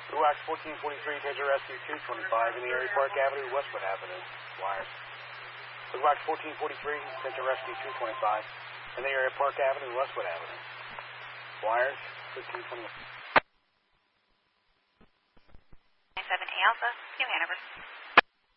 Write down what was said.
Blue Wax 1443, Taser Rescue 225 in the area Park Avenue, Westwood Avenue. Wires. Blue Wax 1443, Taser Rescue 225 in the area Park Avenue, Westwood Avenue. Wires 1521.